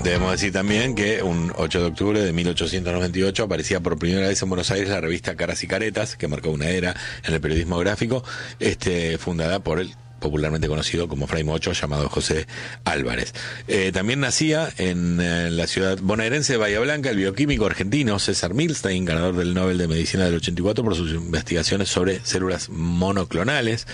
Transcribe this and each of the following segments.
Debemos decir también que un 8 de octubre de 1898 aparecía por primera vez en Buenos Aires la revista Caras y Caretas, que marcó una era en el periodismo gráfico, fundada por el popularmente conocido como Fray Mocho, llamado José Álvarez. También nacía en la ciudad bonaerense de Bahía Blanca el bioquímico argentino César Milstein, ganador del Nobel de Medicina del 84 por sus investigaciones sobre células monoclonales.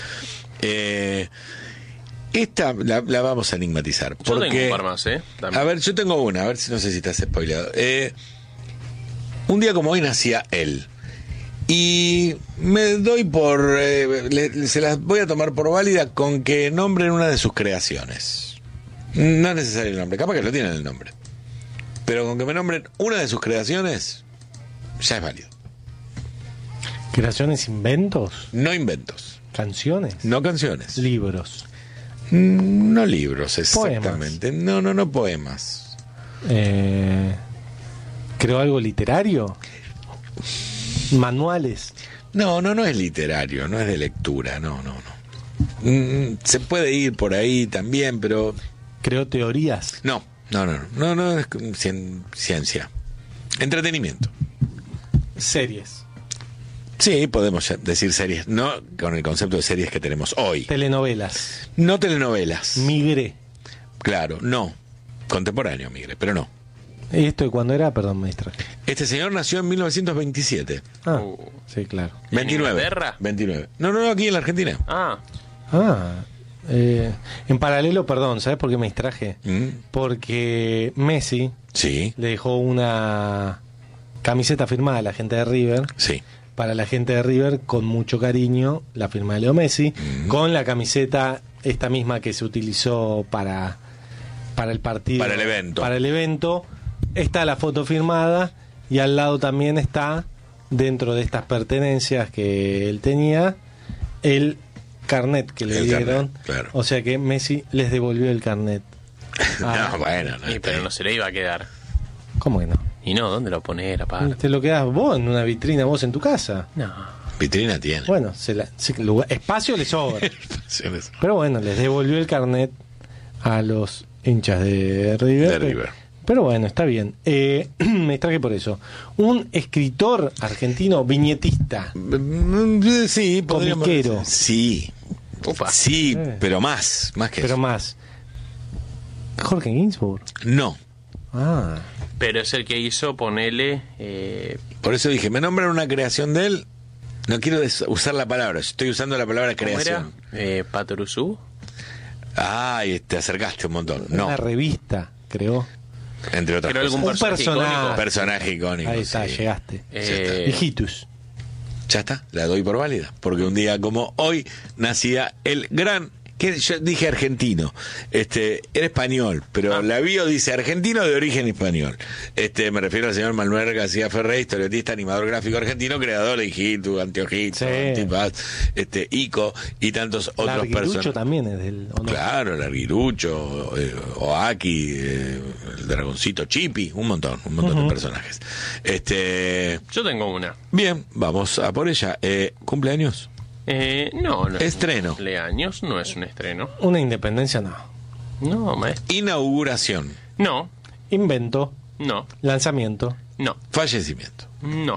Esta la vamos a enigmatizar. Yo porque, tengo un par más, a ver, yo tengo una, a ver si no sé si estás spoileado. Un día como hoy nacía él. Y me doy por... se las voy a tomar por válida con que nombren una de sus creaciones. No es necesario el nombre, capaz que lo tienen el nombre. Pero con que me nombren una de sus creaciones, ya es válido. ¿Creaciones, inventos? No inventos. ¿Canciones? No canciones. ¿Libros? No libros, exactamente. ¿Poemas? No poemas. ¿Creo algo literario? ¿Manuales? No es literario, no es de lectura, no. Se puede ir por ahí también, pero... ¿Creo teorías? No es ciencia. Entretenimiento. ¿Series? Sí, podemos decir series, no con el concepto de series que tenemos hoy. ¿Telenovelas? No telenovelas. ¿Migré? Claro, no. Contemporáneo, Migre, pero no. ¿Y esto de cuándo era? Perdón, maestra. Este señor nació en 1927. Ah, sí, claro. ¿En 29. Inglaterra? 29. No, aquí en la Argentina. En paralelo, perdón, ¿sabes por qué me distraje? Porque Messi Sí. le dejó una camiseta firmada a la gente de River. Sí. Para la gente de River, con mucho cariño, la firma de Leo Messi, con la camiseta esta misma que se utilizó para el partido. Para el evento. Para el evento. Está la foto firmada y al lado también está, dentro de estas pertenencias que él tenía, el carnet que le dieron. Carnet, claro. O sea que Messi les devolvió el carnet. No, bueno. Pero no se le iba a quedar. ¿Cómo que no? Y no, ¿dónde lo poner aparte? Te lo quedas vos en una vitrina, vos en tu casa. No. Vitrina tiene. Bueno, espacio le sobra. Pero bueno, les devolvió el carnet a los hinchas de River. Pero bueno, está bien. Me traje por eso. Un escritor argentino viñetista. Sí, podríamos comiquero. decir. Sí. Ufa. Sí, pero más que Pero eso. más. Jorge Ginsburg. No. Ah. Pero es el que hizo, ponele... Por eso dije, me nombran una creación de él. No quiero usar la palabra, estoy usando la palabra ¿cómo creación. era? ¿Patoruzú? Ay, te acercaste un montón. No, Una revista, creó. entre otras Creo cosas. algún Un personaje icónico. Personaje icónico. Ahí está, sí. llegaste. Hijitus. Ya está, la doy por válida. Porque un día como hoy nacía el gran... que yo dije argentino, era español, pero la bio dice argentino de origen español. Me refiero al señor Manuel García Ferré, historietista, animador gráfico argentino, creador de Hijitus, Anteojitos, Sí. Antipas, Ico y tantos otros Larguirucho personajes. también es del... ¿o no? Claro, Larguirucho, Oaki, el dragoncito Chippy, un montón de personajes. Yo tengo una. Bien, vamos a por ella. ¿Cumpleaños? No. Estreno. Cumpleaños, no es un estreno. Una independencia no. No, maestro. Inauguración. No, Invento. no, Lanzamiento. no, Fallecimiento. no.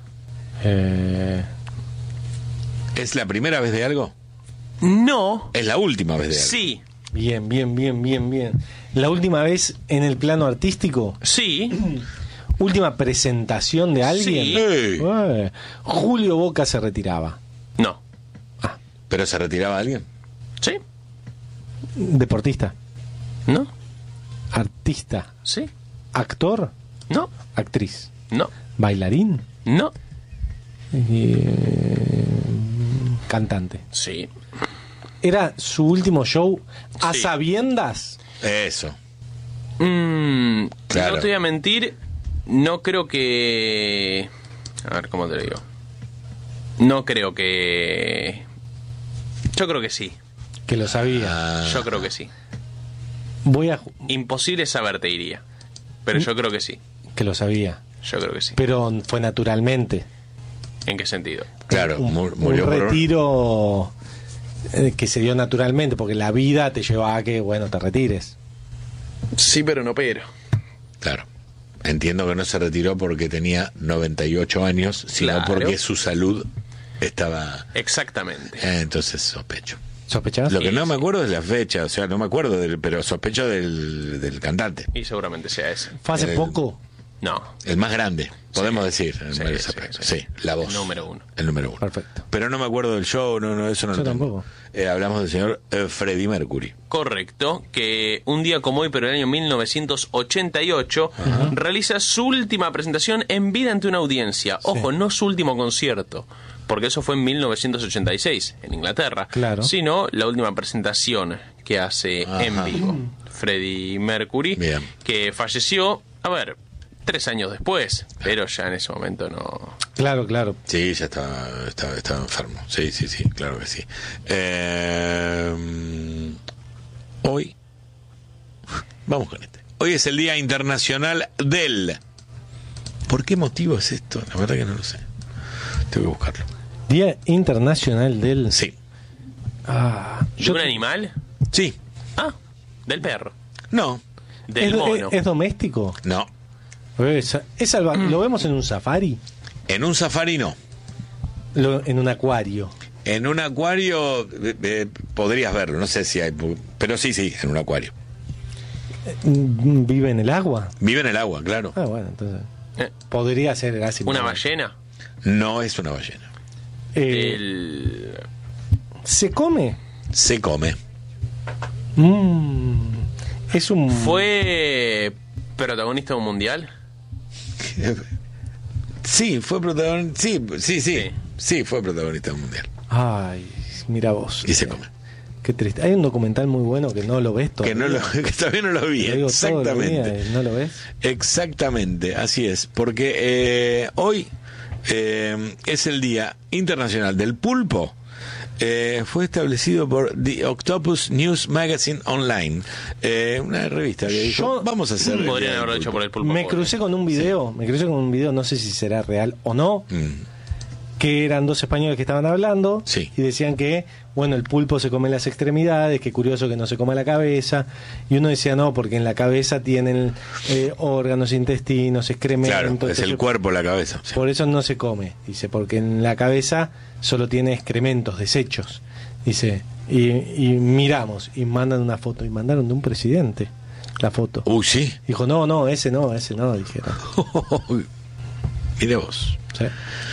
¿Es la primera vez de algo? No. ¿Es la última vez de algo? Sí. Bien. La última vez en el plano artístico, Sí. última presentación de alguien. Sí. Sí. Julio Boca se retiraba. No. ¿Pero se retiraba alguien? Sí. Deportista, No. artista, Sí. actor, No. actriz, No. bailarín, No. cantante. Sí. Era su último show a Sí. sabiendas. Eso. No Claro. te voy a mentir, no creo que... A ver, ¿cómo te lo digo? No creo que... Yo creo que sí. Que lo sabía. Yo creo que sí. Voy a Imposible saber, te diría. Pero yo creo que sí. que lo sabía. Yo creo que sí. Pero fue naturalmente. ¿En qué sentido? Claro, Un murió por... retiro que se dio naturalmente, porque la vida te lleva a que, bueno, te retires. Sí, pero no pero. Claro. Entiendo que no se retiró porque tenía 98 años, sino porque su salud estaba... Exactamente. Entonces sospecho. ¿Sospechás? Lo que no me acuerdo es la fecha, o sea, no me acuerdo, pero sospecho del cantante. Y seguramente sea ese. ¿Fue hace poco? No. El más grande, podemos decir, en Sí, varios sí, aspectos. sí. Sí, la voz. El número uno. El número uno. Perfecto. Pero no me acuerdo del show, no, eso no Yo lo tengo. tampoco. Hablamos del señor Freddie Mercury. Correcto, que un día como hoy, pero en el año 1988, realiza su última presentación en vida ante una audiencia. Ojo, no su último concierto, porque eso fue en 1986, en Inglaterra. Claro. Sino la última presentación que hace en vivo. Freddie Mercury, Bien. que falleció, 3 años después, pero ya en ese momento no... Claro. Sí, ya estaba enfermo. Sí, claro que sí. Hoy, vamos con este. Hoy es el Día Internacional del... ¿Por qué motivo es esto? La verdad que no lo sé. Tengo que buscarlo. Día Internacional del... Sí. ¿De un animal? Sí. Del perro. No. Del mono. ¿Es doméstico? No. ¿Lo vemos en un safari? En un safari no. En un acuario. En un acuario podrías verlo, no sé si hay, pero sí, en un acuario. ¿Vive en el agua? Vive en el agua, claro. Bueno, entonces podría ser así. ¿Una ballena? No es una ballena. ¿Se come? Se come. Es un... ¿Fue protagonista de un mundial? Sí, fue protagonista. Sí, fue protagonista del mundial. Ay, mira vos. Y se come. Qué triste. Hay un documental muy bueno que no lo ves todavía. Que todavía no lo vi, exactamente. ¿No lo ves? Exactamente, así es. Porque hoy es el Día Internacional del Pulpo. Fue establecido por The Octopus News Magazine Online, una revista que dijo, vamos a hacer... Podrían haberlo hecho por el pulpo. Me crucé con un video, no sé si será real o no, que eran 2 españoles que estaban hablando y decían que, el pulpo se come las extremidades, que curioso que no se coma la cabeza, y uno decía no, porque en la cabeza tienen órganos, intestinos, excrementos. Claro, es el cuerpo la cabeza. Sí. Por eso no se come, dice, porque en la cabeza solo tiene excrementos, desechos, dice, y miramos, y mandan una foto, y mandaron de un presidente la foto. Sí. Dijo, no, ese no, dijeron. Mire vos. Sí.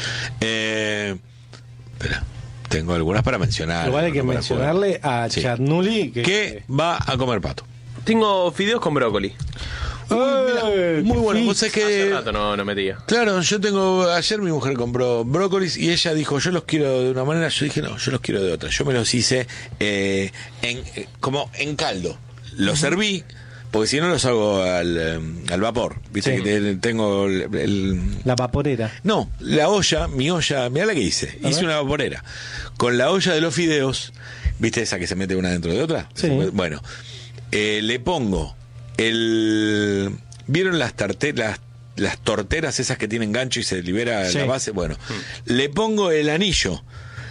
Espera, tengo algunas para mencionar. Igual hay que mencionarle a Charnuli que va a comer pato. Tengo fideos con brócoli. Muy bueno. Vos sabés que hace rato no metía. Claro, ayer mi mujer compró brócolis y ella dijo, yo los quiero de una manera. Yo dije, no, yo los quiero de otra. Yo me los hice como en caldo. Los serví, porque si no los hago al vapor. Viste que tengo la vaporera. No, la olla, mi olla, mirá la que hice. Hice una vaporera. Con la olla de los fideos, ¿viste esa que se mete una dentro de otra? Sí. Bueno, le pongo ¿vieron las torteras esas que tienen gancho y se libera la base? Bueno, le pongo el anillo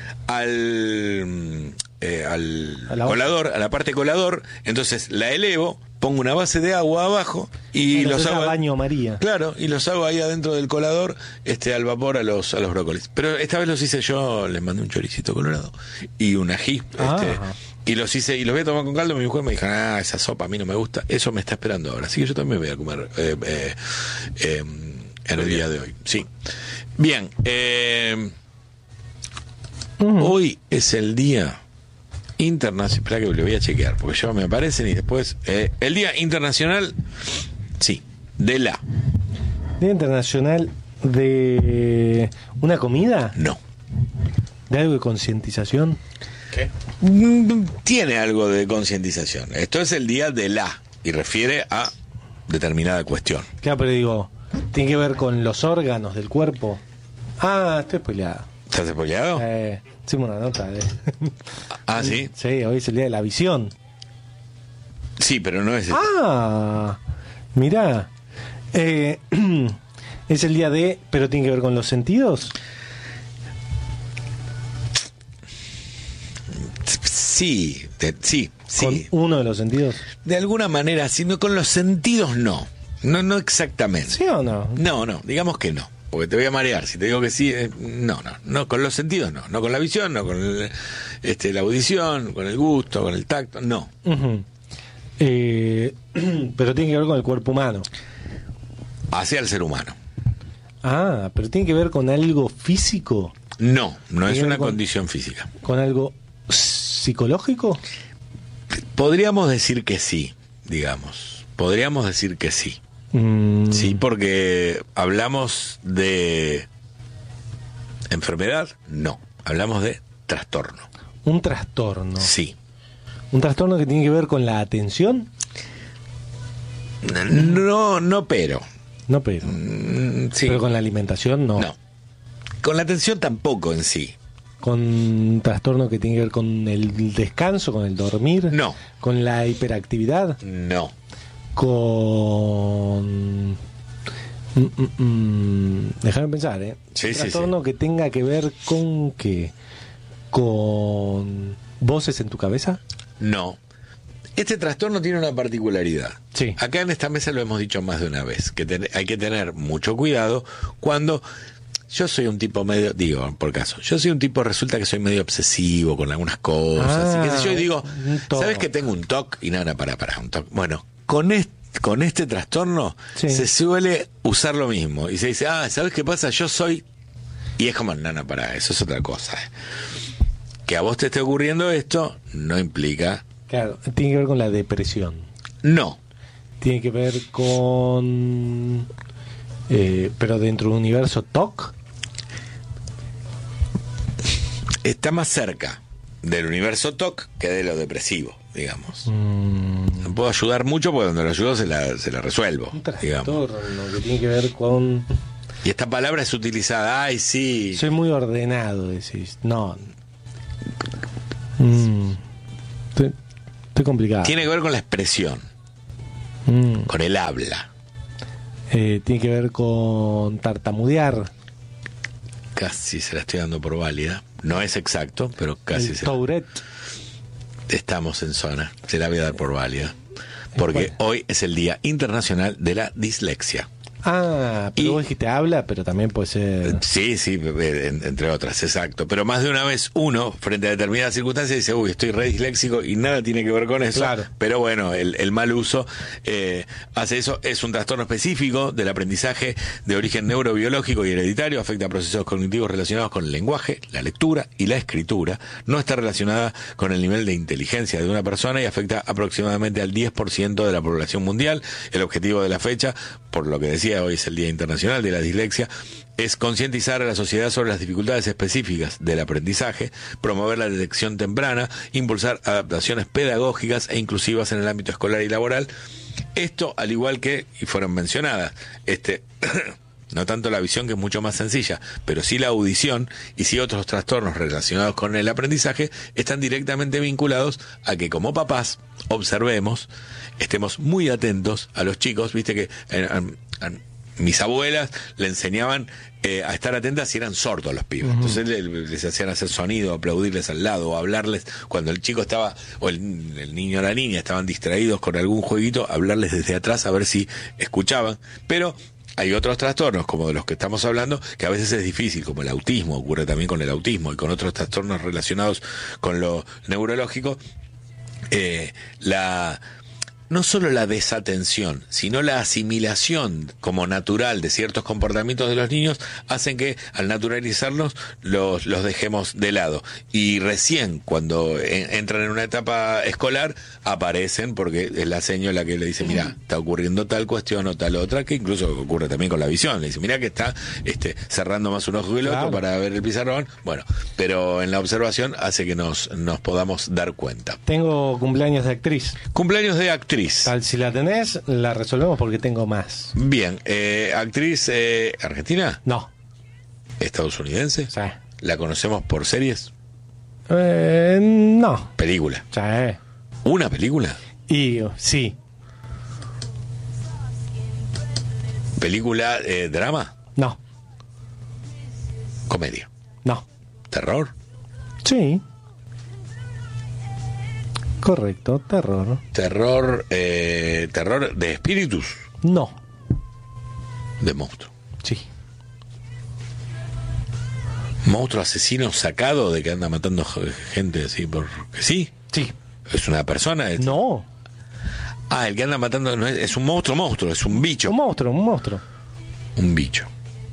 al colador, a la parte colador, entonces la elevo, pongo una base de agua abajo y los hago baño María. Claro, y los hago ahí adentro del colador, al vapor a los brócolis. Pero esta vez los hice yo, les mandé un choricito colorado y un ají, y los hice y los voy a tomar con caldo. Mi mujer me dijo, esa sopa a mí no me gusta. Eso me está esperando ahora, así que yo también voy a comer en el día de hoy. Sí. Bien, hoy es el día internacional. Espera que lo voy a chequear, porque ya me aparecen y después el Día Internacional, de la Día Internacional de una comida. No. ¿De algo de concientización? ¿Qué? Tiene algo de concientización. Esto es el día de y refiere a determinada cuestión. Claro, pero digo, tiene que ver con los órganos del cuerpo. Estoy spoileado. ¿Estás spoileado? Hicimos una nota. ¿Sí? Sí, hoy es el día de la visión. Sí, pero no es mirá. Es el día pero tiene que ver con los sentidos. Sí. ¿Con uno de los sentidos? De alguna manera, sino con los sentidos no. No exactamente. ¿Sí o no? No, digamos que no. Porque te voy a marear. Si te digo que sí, no, con los sentidos no con la visión, no con la audición, con el gusto, con el tacto, no. Uh-huh. Pero tiene que ver con el cuerpo humano. Hacia el ser humano. Ah, pero tiene que ver con algo físico. No es una condición física. ¿Con algo psicológico? Podríamos decir que sí, digamos. Podríamos decir que sí. Sí, porque hablamos de enfermedad, no. Hablamos de trastorno. ¿Un trastorno? Sí. ¿Un trastorno que tiene que ver con la atención? No, pero. No, pero. Sí. Pero con la alimentación, no. No. Con la atención tampoco en sí. ¿Con un trastorno que tiene que ver con el descanso, con el dormir? No. ¿Con la hiperactividad? No. Con... Déjame pensar, ¿eh? Sí, un trastorno que tenga que ver con ¿qué? ¿Con voces en tu cabeza? No. Este trastorno tiene una particularidad. Sí. Acá en esta mesa lo hemos dicho más de una vez, que hay que tener mucho cuidado cuando... Yo soy un tipo medio, resulta que soy medio obsesivo con algunas cosas, y qué sé yo, y digo, ¿sabes que tengo un TOC? Y nada, para un TOC. Bueno, con este trastorno se suele usar lo mismo, y se dice, ¿sabes qué pasa? Yo soy... Y es como, para, eso es otra cosa. Que a vos te esté ocurriendo esto, no implica... Claro, tiene que ver con la depresión. No. Tiene que ver con... pero dentro de un universo TOC. Está más cerca del universo TOC que de lo depresivo, digamos. No puedo ayudar mucho porque cuando lo ayudo se la resuelvo. Un trastorno que tiene que ver con... Y esta palabra es utilizada, sí. Soy muy ordenado, decís. No. Estoy complicado. Tiene que ver con la expresión, con el habla. Tiene que ver con tartamudear. Casi se la estoy dando por válida. No es exacto, pero casi se... Tourette. Estamos en zona. Se la voy a dar por válida. Porque hoy es el Día Internacional de la Dislexia. Pero vos dijiste habla, pero también puede ser... Sí, entre otras, exacto. Pero más de una vez uno, frente a determinadas circunstancias, dice, estoy re disléxico y nada tiene que ver con eso. Claro. Pero bueno, el mal uso hace eso. Es un trastorno específico del aprendizaje de origen neurobiológico y hereditario. Afecta a procesos cognitivos relacionados con el lenguaje, la lectura y la escritura. No está relacionada con el nivel de inteligencia de una persona y afecta aproximadamente al 10% de la población mundial. El objetivo de la fecha, por lo que decía, hoy es el Día Internacional de la Dislexia, es concientizar a la sociedad sobre las dificultades específicas del aprendizaje, promover la detección temprana, impulsar adaptaciones pedagógicas e inclusivas en el ámbito escolar y laboral. Esto, al igual que, y fueron mencionadas, no tanto la visión, que es mucho más sencilla, pero sí la audición y sí otros trastornos relacionados con el aprendizaje, están directamente vinculados a que como papás observemos, estemos muy atentos a los chicos. Viste que mis abuelas le enseñaban a estar atentas si eran sordos los pibes. Entonces les hacían hacer sonido, aplaudirles al lado o hablarles cuando el chico estaba, o el niño o la niña estaban distraídos con algún jueguito, hablarles desde atrás a ver si escuchaban. Pero hay otros trastornos, como de los que estamos hablando, que a veces es difícil, como el autismo. Ocurre también con el autismo y con otros trastornos relacionados con lo neurológico. No solo la desatención, sino la asimilación como natural de ciertos comportamientos de los niños hacen que al naturalizarlos los dejemos de lado. Y recién cuando entran en una etapa escolar aparecen, porque es la señora la que le dice, mira, está ocurriendo tal cuestión o tal otra, que incluso ocurre también con la visión. Le dice, mira que está cerrando más un ojo que el otro para ver el pizarrón. Bueno, pero en la observación hace que nos podamos dar cuenta. Tengo cumpleaños de actriz. Cumpleaños de actriz. Tal, si la tenés, la resolvemos porque tengo más. Bien, actriz argentina. No. Estadounidense. Sí. ¿La conocemos por series? No. Película. Sí. ¿Una película? Sí. ¿Película drama? No. ¿Comedia? No. ¿Terror? Sí. Correcto, terror. ¿Terror de espíritus? No. De monstruo. Sí. Monstruo asesino sacado de que anda matando gente así porque sí. Sí. ¿Es una persona? No. Ah, el que anda matando no es un monstruo, es un bicho. Un monstruo. Un bicho.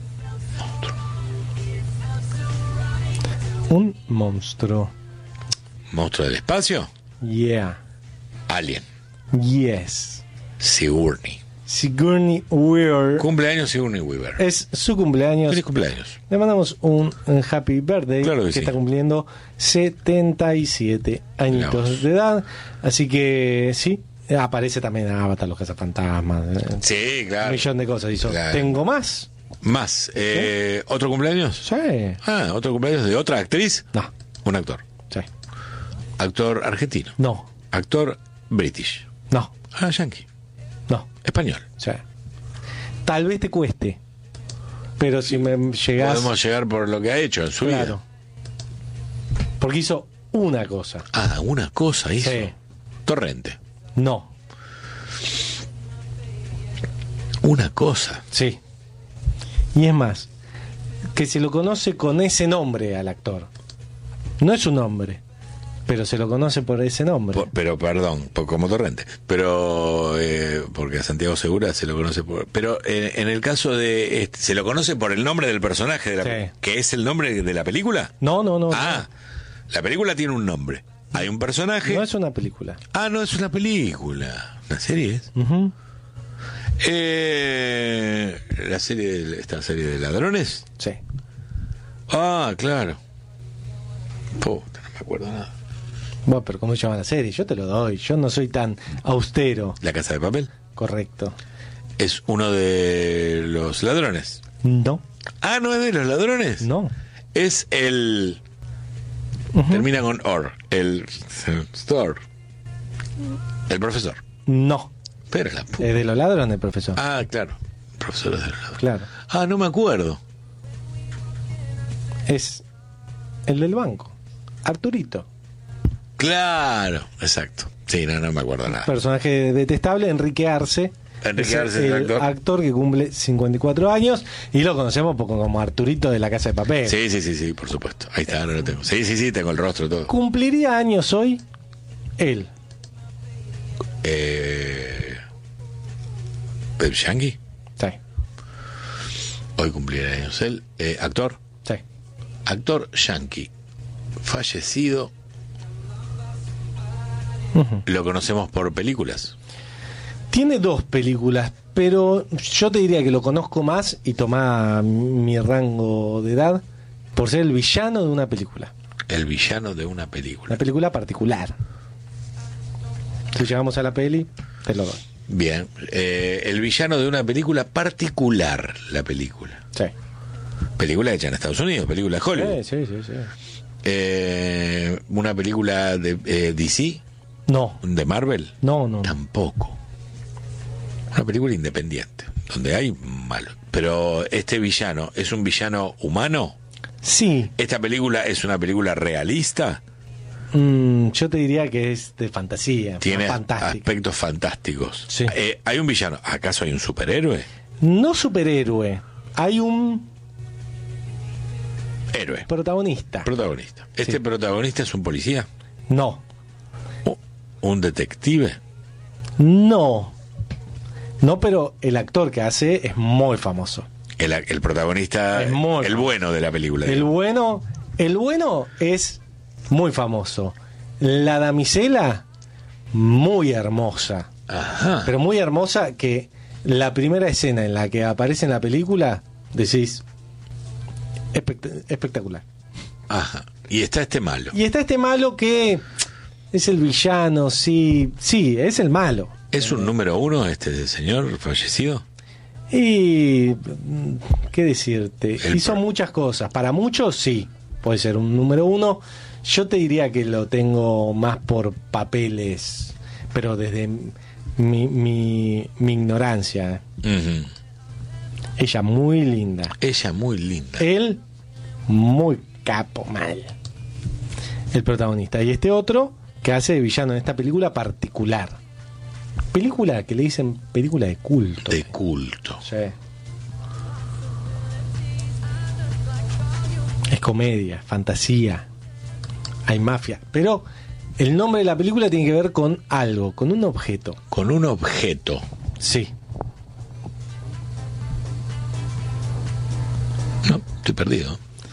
Un monstruo. ¿Monstruo del espacio? Yeah. Alien. Yes. Sigourney Weaver. Cumpleaños Sigourney Weaver. Es su cumpleaños. Feliz cumpleaños. Le mandamos un happy birthday. Claro que sí. sí. Está cumpliendo 77 añitos de edad. Así que sí. Aparece también en Avatar, los cazafantasmas. Sí, claro. Un millón de cosas hizo. Claro. ¿Tengo más? Más. ¿Sí? ¿Otro cumpleaños? Sí. Ah, ¿otro cumpleaños de otra actriz? No. Un actor. Sí. Actor argentino. No. Actor british. No. Ah, yankee. No. Español. Sí. Tal vez te cueste. Pero si me llegás. Podemos llegar por lo que ha hecho en su vida. Porque hizo una cosa. Ah, una cosa hizo. Sí. Torrente. No. Una cosa. Sí. Y es más, que se lo conoce con ese nombre al actor. No es su nombre, pero se lo conoce por ese nombre. Pero, perdón, como Torrente. Pero, porque a Santiago Segura se lo conoce por... Pero en el caso de... ¿se lo conoce por el nombre del personaje? Sí. ¿Que es el nombre de la película? No. Ah, la película tiene un nombre. Hay un personaje... No es una película. Ah, no es una película. ¿Una serie es? Uh-huh. ¿Esta serie de ladrones? Sí. Ah, claro. Puta, no me acuerdo nada. Bueno, pero ¿cómo se llama la serie? Yo te lo doy. Yo no soy tan austero. ¿La Casa de Papel? Correcto. ¿Es uno de los ladrones? No. Ah, ¿no es de los ladrones? No. Es el... Uh-huh. Termina con or. El profesor. No. Pero la Es de los ladrones, profesor. Ah, claro. Profesor es de los ladrones. Claro. Ah, no me acuerdo. Es el del banco. Arturito. Claro, exacto. Sí, no me acuerdo nada. Personaje detestable, Enrique Arce. Enrique Arce, el actor que cumple 54 años y lo conocemos como Arturito de La Casa de Papel. Sí, por supuesto. Ahí está, no lo tengo. Sí, tengo el rostro todo. Cumpliría años hoy él. ¿Pep Yankee? Sí. Hoy cumpliría años él. ¿Actor? Sí. Actor yankee. Fallecido. Uh-huh. Lo conocemos por películas. Tiene 2 películas, pero yo te diría que lo conozco más y toma mi rango de edad por ser el villano de una película. El villano de una película. Una película particular. Si llegamos a la peli, te lo doy. Bien. El villano de una película particular, la película. Sí. Película hecha en Estados Unidos, película de Hollywood. Sí. Una película de DC. No. ¿De Marvel? No. Tampoco. Una película independiente, donde hay malo. Pero este villano, ¿es un villano humano? Sí. ¿Esta película es una película realista? Yo te diría que es de fantasía. Tiene fantástica. aspectos fantásticos. Sí. ¿Hay un villano? ¿Acaso hay un superhéroe? No superhéroe. Hay un Héroe. protagonista. ¿Este Sí. protagonista es un policía? No. ¿Un detective? No, pero el actor que hace es muy famoso. El protagonista, Es muy el famoso. bueno de la película. El bueno es muy famoso. La damisela, muy hermosa. Ajá. Pero muy hermosa que la primera escena en la que aparece en la película, decís, espectacular. Ajá. Y está este malo. Y está este malo que es el villano, sí, es el malo. ¿Es un número 1 este señor fallecido? Y qué decirte, hizo pro- muchas cosas. Para muchos sí, puede ser un número 1. Yo te diría que lo tengo más por papeles, pero desde mi ignorancia. Ujú. Ella muy linda, Ella muy linda. él muy capo mal, el protagonista. Y este otro que hace de villano en esta película particular. Película que le dicen película de culto. De culto. Sí. comedia, fantasía, hay mafia, pero el nombre de la película tiene que ver con algo, con un objeto. Con un objeto. Sí. No, estoy perdido.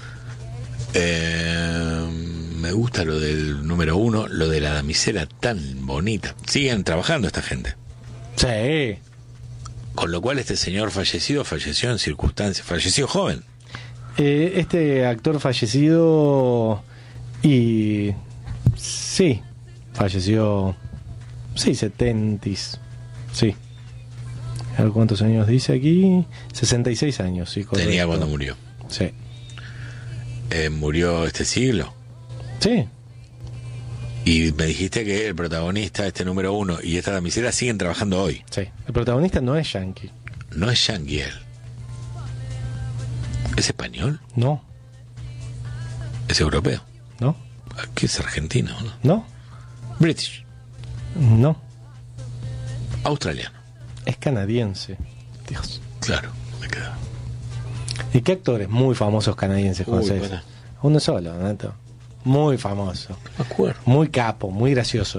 Me gusta lo del número 1, lo de la damisela tan bonita. Siguen trabajando esta gente. Sí. Con lo cual este señor falleció en circunstancias, falleció joven. Este actor fallecido y sí, falleció, sí, 70s, sí. A ver cuántos años dice aquí, 66 años, sí, correcto. Tenía cuando murió. Sí. Murió este siglo. Sí. Y me dijiste que el protagonista, este número 1 y esta damisela siguen trabajando hoy. Sí. El protagonista no es yankee. No es yankee él. ¿Es español? No. ¿Es europeo? No. ¿Qué es argentino? ¿No? No. British. No. Australiano. Es canadiense. Dios. Claro, me queda. ¿Y qué actores muy famosos canadienses conoces? Bueno. Uno solo, Neto. Muy famoso. No me acuerdo. Muy capo, muy gracioso.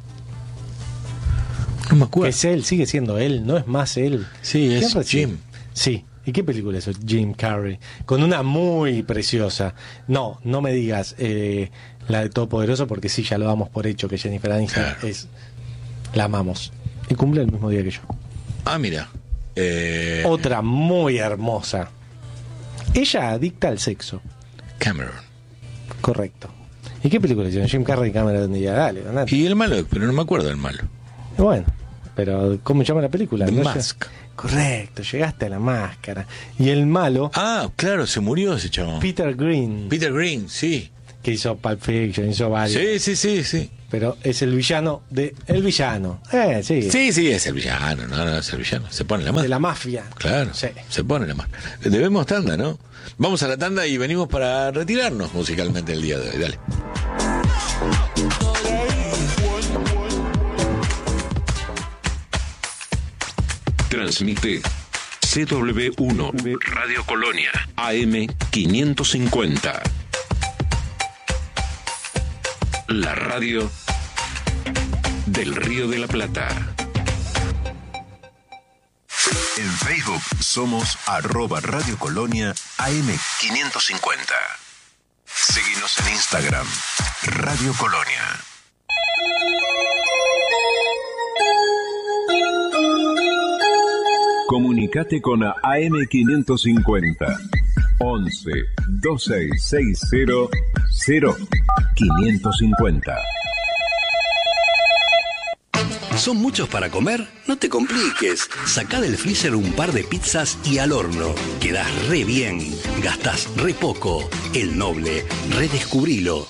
No me acuerdo. Que es él, sigue siendo él, no es más él. Sí, es Jim. Sí. ¿Y qué película es eso? Jim Carrey. Con una muy preciosa. No me digas la de Todopoderoso, porque sí, ya lo damos por hecho que Jennifer Aniston es... La amamos. Y cumple el mismo día que yo. Ah, mira. Otra muy hermosa. Ella adicta al sexo. Cameron. Correcto. ¿Y qué película hicieron? Jim Carrey y Cameron Díaz. Dale, andate. Y el malo, pero no me acuerdo del malo. Bueno, pero ¿cómo se llama la película? The ¿No? Mask. Correcto, llegaste a la máscara. Y el malo... Ah, claro, se murió ese chabón. Peter Green. Peter Green, sí. Que hizo Pulp Fiction, hizo varios. Sí. Pero es el villano de... El villano. Sí. Sí, es el villano. No, es el villano. Se pone la máscara. De la mafia. Claro, sí. Se pone la máscara. Debemos tanda, ¿no? Vamos a la tanda y venimos para retirarnos musicalmente el día de hoy. Dale. Transmite CW1 Radio Colonia AM 550. La radio del Río de la Plata. En Facebook somos @Radio Colonia AM 550. Síguenos en Instagram, Radio Colonia. Comunicate con AM 550 11 2660 0550. ¿Son muchos para comer? No te compliques. Sacá del freezer un par de pizzas y al horno. Quedás re bien. Gastás re poco. El Noble. Redescubrilo.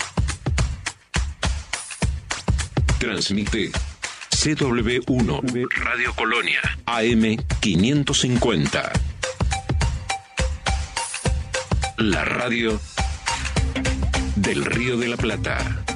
Transmite CW1 Radio Colonia AM 550. La radio del Río de la Plata.